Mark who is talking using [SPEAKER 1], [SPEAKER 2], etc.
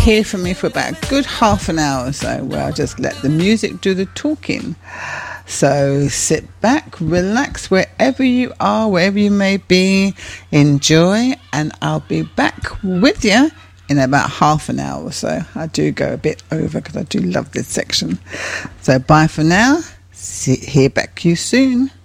[SPEAKER 1] hear from me for about a good half an hour or so, where I just let the music do the talking. So sit back, relax, wherever you are, wherever you may be, enjoy, and I'll be back with you in about half an hour or so. I do go a bit over because I do love this section. So bye for now. Hear back you soon.